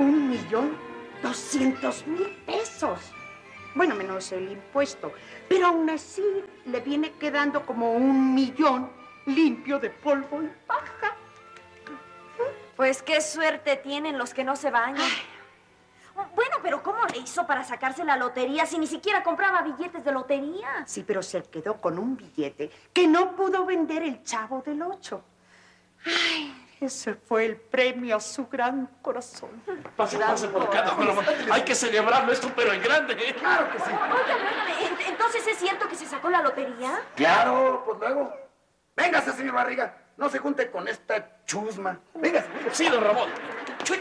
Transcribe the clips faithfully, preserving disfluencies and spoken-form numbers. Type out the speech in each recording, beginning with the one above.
Un millón doscientos mil pesos. Bueno, menos el impuesto. Pero aún así le viene quedando como un millón limpio de polvo y paja. Pues qué suerte tienen los que no se bañan. Ay. Bueno, pero ¿cómo le hizo para sacarse la lotería si ni siquiera compraba billetes de lotería? Sí, pero se quedó con un billete que no pudo vender el Chavo del Ocho. Ay, ese fue el premio a su gran corazón. Pase, pase por acá, don Ramón. Hay que celebrarlo esto, pero en grande. ¿eh? Claro que sí. Oiga, ¿entonces es cierto que se sacó la lotería? Claro, pues luego. Véngase, señor Barriga. No se junte con esta chusma. Véngase. Sí, don Ramón. Chuy.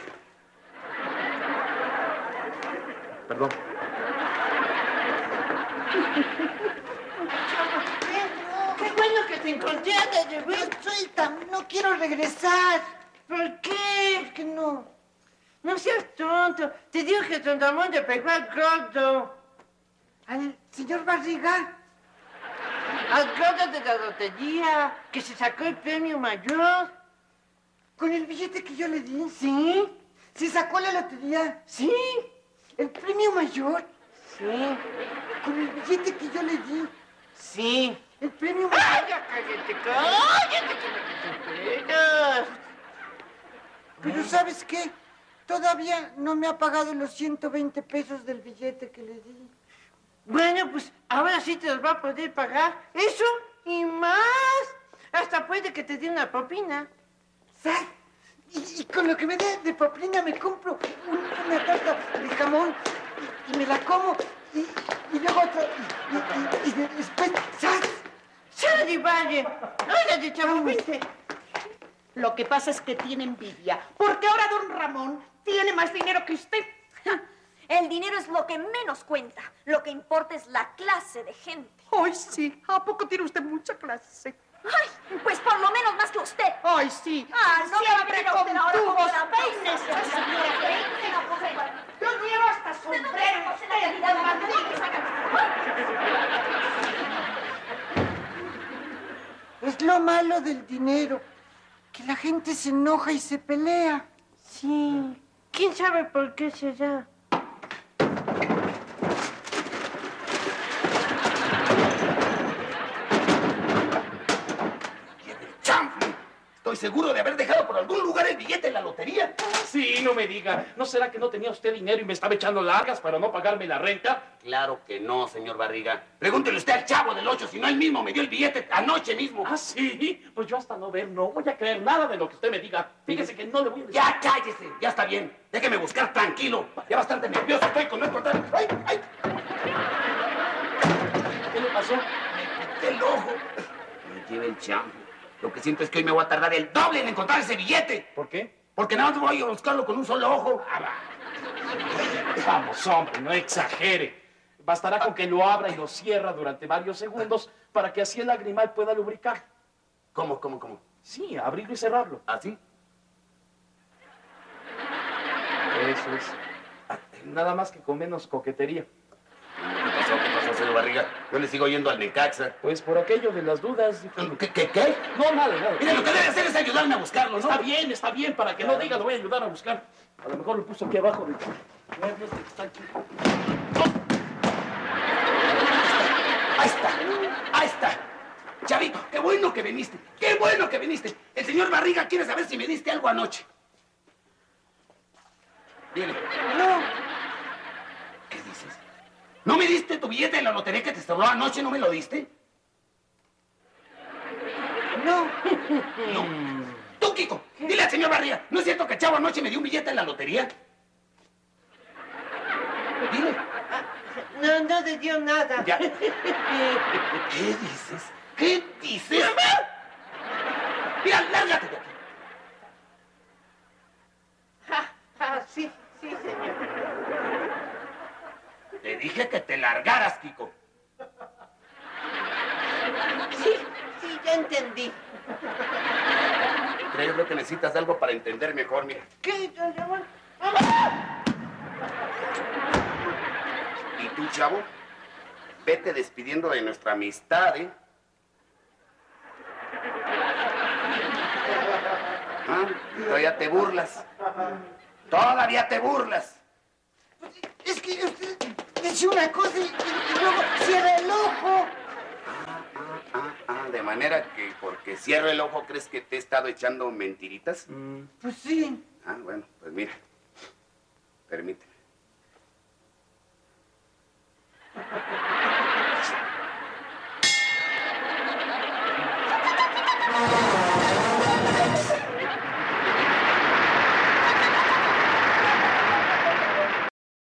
Perdón. Qué bueno que te encontré, de ver. Suelta, no quiero regresar. ¿Por qué? ¿Por qué no? No seas tonto. Te digo que don Ramón le pegó al gordo. ¿Al señor Barriga? Al gordo de la lotería, que se sacó el premio mayor. ¿Con el billete que yo le di? Sí. ¿Se sacó la lotería? Sí. ¿El premio mayor? Sí. ¿Con el billete que yo le di? Sí. ¿El premio mayor? ¡Ay, ya cállate, cállate, que me desesperas! Pero ¿sabes qué? Todavía no me ha pagado los ciento veinte pesos del billete que le di. Bueno, pues ahora sí te los va a poder pagar. Eso y más. Hasta puede que te dé una propina. ¿Sabes? Y, y con lo que me dé de propina me compro un, una tarta de jamón y, y me la como y, y luego otra y, y, y, y después ¡zas! ¡Sale, vale! ¡Órale, chavo, vente! Lo que pasa es que tiene envidia, porque ahora don Ramón tiene más dinero que usted. El dinero es lo que menos cuenta. Lo que importa es la clase de gente. Ay, sí. ¿A poco tiene usted mucha clase? Ay, pues por lo menos más que usted. Ay, sí. Ah, no siempre con tubos, peines, señora. Yo quiero hasta sombrero. Es lo malo del dinero, que la gente se enoja y se pelea. Sí. ¿Quién sabe por qué será? Estoy seguro de haber dejado por algún lugar el billete en la lotería. Sí, no me diga. ¿No será que no tenía usted dinero y me estaba echando largas para no pagarme la renta? Claro que no, señor Barriga. Pregúntele usted al Chavo del Ocho si no él mismo me dio el billete anoche mismo. ¿Ah, sí? Pues yo hasta no ver, no voy a creer nada de lo que usted me diga. Fíjese que no le voy a decir. Ya cállese, ya está bien. Déjeme buscar tranquilo. Ya bastante nervioso estoy con no encontrar. ¡Ay, ay! ¿Qué le pasó? Me quité el ojo. Me lleva el champo. Lo que siento es que hoy me voy a tardar el doble en encontrar ese billete. ¿Por qué? Porque nada más voy a buscarlo con un solo ojo. Vamos, hombre, no exagere. Bastará con que lo abra y lo cierra durante varios segundos para que así el lagrimal pueda lubricar. ¿Cómo, cómo, cómo? Sí, abrirlo y cerrarlo. ¿Así? Eso es. Nada más que con menos coquetería. ¿Qué pasó? ¿Qué pasó, señor Barriga? Yo le sigo yendo al Necaxa. Pues por aquello de las dudas. ¿Qué, qué, qué? No, nada, nada. Mire, lo que debe hacer es ayudarme a buscarlo, ¿no? Está bien, está bien, para que no diga, lo voy a ayudar a buscar. A lo mejor lo puso aquí abajo. De... Está aquí. Ahí está, ahí está. Chavito, qué bueno que viniste, qué bueno que viniste. El señor Barriga quiere saber si me diste algo anoche. Dile. No. ¿Qué dices? ¿No me diste tu billete de la lotería que te sobró anoche? ¿No me lo diste? No. No. Tú, Kiko, dile al señor Barriga, ¿no es cierto que Chavo anoche me dio un billete en la lotería? Dile. No, no te dio nada. Ya. ¿Qué dices? ¿Qué dices? Mira, lárgate de aquí. Ja, ja, sí, sí, señor. Te dije que te largaras, Kiko. Sí, sí, ya entendí. Creo que necesitas algo para entender mejor, mira. ¿Qué, don Ramón? ¿Y tú, Chavo? Vete despidiendo de nuestra amistad, ¿eh? ¿Ah? Todavía te burlas. Todavía te burlas. Pues, es que usted dice una cosa y, y- y luego cierra el ojo. Ah, ah, ah, ah, de manera que porque cierro el ojo, ¿crees que te he estado echando mentiritas? Pues sí. Ah, bueno, pues mira. Permíteme.